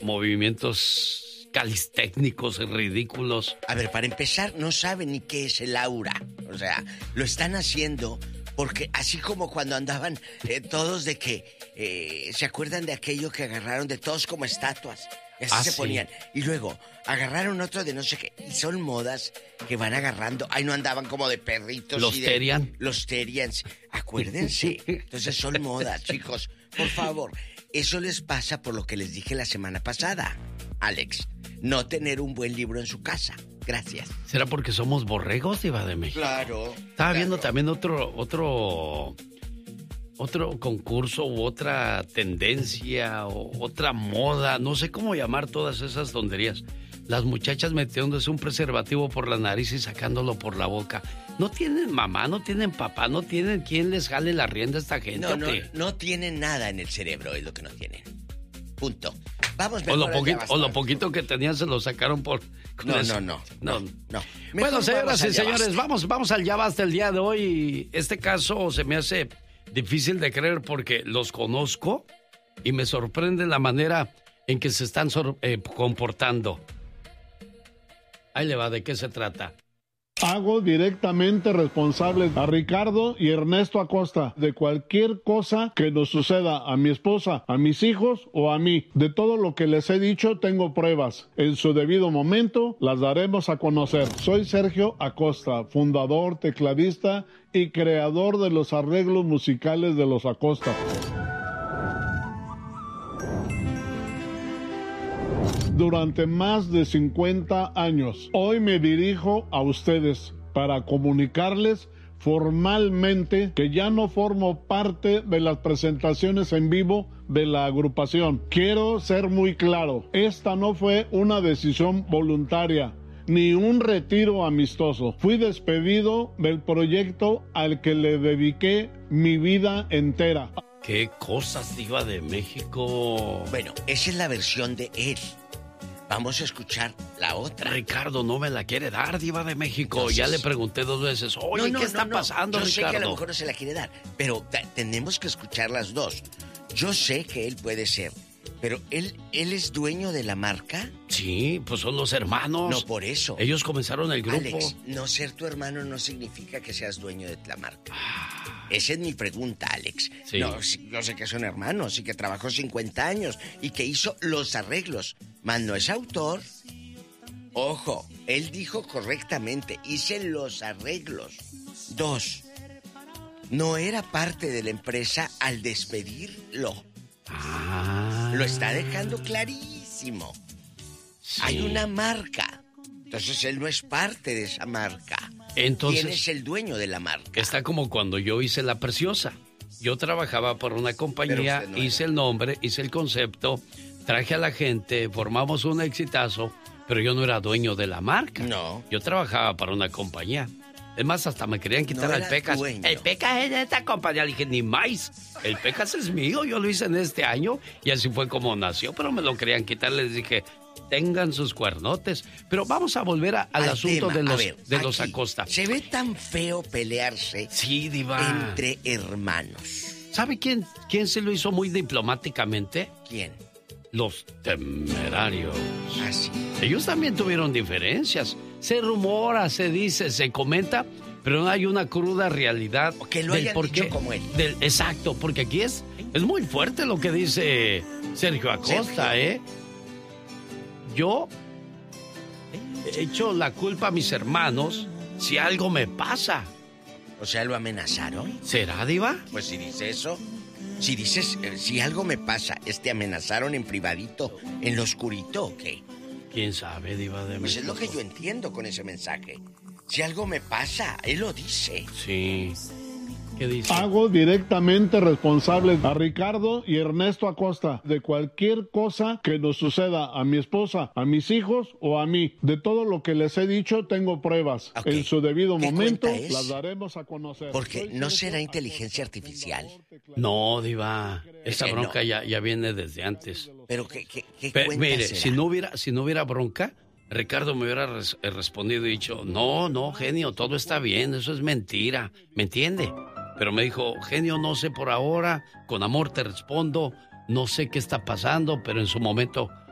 movimientos calistécnicos ridículos. A ver, para empezar, no saben ni qué es el aura. O sea, lo están haciendo porque así como cuando andaban todos de que... ¿se acuerdan de aquello que agarraron de todos como estatuas? Y así se ponían. Y luego agarraron otro de no sé qué. Y son modas que van agarrando. Ay, no andaban como de perritos. Los Terian. Los Terians. Acuérdense. Entonces son modas, chicos. Por favor. Eso les pasa por lo que les dije la semana pasada, Alex. No tener un buen libro en su casa. Gracias. ¿Será porque somos borregos, Diva de México? Claro. Estaba viendo también otro concurso u otra tendencia o otra moda, no sé cómo llamar todas esas tonterías. Las muchachas metiéndose un preservativo por la nariz y sacándolo por la boca. No tienen mamá, no tienen papá, no tienen quien les jale la rienda a esta gente. No tienen nada en el cerebro, es lo que no tienen. Punto. Vamos o lo poquito que tenían se lo sacaron por... No. Bueno, señoras y señores, vamos al Ya Basta el día de hoy. Este caso se me hace difícil de creer porque los conozco y me sorprende la manera en que se están comportando. Ahí le va, ¿de qué se trata? Hago directamente responsables a Ricardo y Ernesto Acosta de cualquier cosa que nos suceda a mi esposa, a mis hijos o a mí. De todo lo que les he dicho tengo pruebas. En su debido momento las daremos a conocer. Soy Sergio Acosta, fundador, tecladista y creador de los arreglos musicales de los Acosta. Durante más de 50 años. Hoy me dirijo a ustedes para comunicarles formalmente que ya no formo parte de las presentaciones en vivo de la agrupación. Quiero ser muy claro, esta no fue una decisión voluntaria ni un retiro amistoso. Fui despedido del proyecto al que le dediqué mi vida entera. ¿Qué cosas, Diva de México? Bueno, esa es la versión de él. Vamos a escuchar la otra. Ricardo no me la quiere dar, Diva de México. Entonces, ya le pregunté 2 veces. Oye, ¿qué está pasando, Yo Ricardo? sé que a lo mejor no se la quiere dar, pero tenemos que escuchar las dos. Yo sé que él puede ser, pero ¿él es dueño de la marca? Sí, pues son los hermanos. No, por eso. Ellos comenzaron el grupo. Alex, no ser tu hermano no significa que seas dueño de la marca. Esa es mi pregunta, Alex. Sí. No, yo sé que son hermanos y que trabajó 50 años y que hizo los arreglos. Mas no es autor. Ojo, él dijo correctamente, hice los arreglos. 2, no era parte de la empresa al despedirlo. Lo está dejando clarísimo. Sí. Hay una marca. Entonces él no es parte de esa marca. Entonces, ¿quién es el dueño de la marca? Está como cuando yo hice La Preciosa. Yo trabajaba por una compañía, no hice el nombre, hice el concepto, traje a la gente, formamos un exitazo, pero yo no era dueño de la marca. No. Yo trabajaba para una compañía. Es más, hasta me querían quitar el Pecas. Dueño. El Pecas es de esta compañía. Le dije, ni más. El Pecas es mío. Yo lo hice en este año y así fue como nació, pero me lo querían quitar. Les dije, tengan sus cuernotes. Pero vamos a volver al asunto tema, de los Acosta. Se ve tan feo pelearse. Sí, Diva. Entre hermanos. ¿Sabe quién se lo hizo muy diplomáticamente? ¿Quién? Los Temerarios. Ah, sí. Ellos también tuvieron diferencias. Se rumora, se dice, se comenta, pero no hay una cruda realidad. O que lo hayan dicho como él. Exacto, porque aquí es muy fuerte lo que dice Sergio Acosta, ¿eh? Yo he hecho la culpa a mis hermanos si algo me pasa. O sea, ¿lo amenazaron? ¿Será, Diva? Pues si dice eso... Si dices, si algo me pasa, ¿te amenazaron en privadito, en lo oscurito o qué? ¿Quién sabe, Diva de México? Pues es lo que yo entiendo con ese mensaje. Si algo me pasa, él lo dice. Sí. ¿Qué dice? Hago directamente responsables a Ricardo y Ernesto Acosta de cualquier cosa que nos suceda a mi esposa, a mis hijos o a mí. De todo lo que les he dicho tengo pruebas. Okay. En su debido momento las daremos a conocer. Porque no será inteligencia artificial. No, Diva. Esa bronca no. ya viene desde antes. Pero ¿qué cuenta mire, será? si no hubiera bronca, Ricardo me hubiera respondido y dicho, no, genio, todo está bien, eso es mentira. ¿Me entiende? Pero me dijo, genio, no sé por ahora, con amor te respondo, no sé qué está pasando, pero en su momento